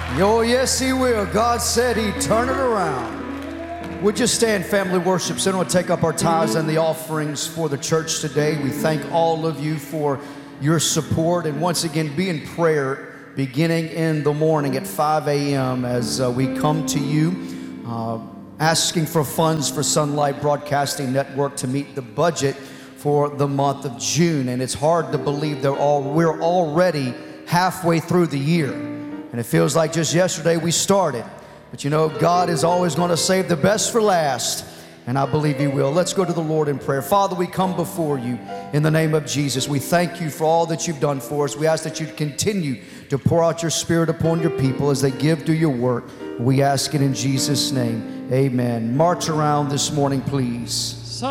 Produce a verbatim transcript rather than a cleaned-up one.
Oh, yes, He will. God said He'd turn it around. Would you stand, family worship center, and take up our tithes and the offerings for the church today? We thank all of you for your support, and once again, be in prayer beginning in the morning at five a m as uh, we come to you uh, asking for funds for Sunlight Broadcasting Network to meet the budget for the month of June. And it's hard to believe that all, we're already halfway through the year. And it feels like just yesterday we started. But you know, God is always going to save the best for last. And I believe He will. Let's go to the Lord in prayer. Father, we come before you in the name of Jesus. We thank you for all that you've done for us. We ask that you'd continue to pour out your Spirit upon your people as they give to your work. We ask it in Jesus' name. Amen. March around this morning, please.